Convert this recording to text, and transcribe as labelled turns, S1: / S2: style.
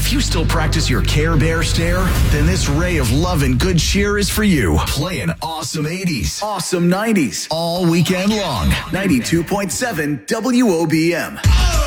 S1: If you still practice your Care Bear stare, then this ray of love and good cheer is for you. Playing awesome 80s, awesome 90s, all weekend long. 92.7 WOBM.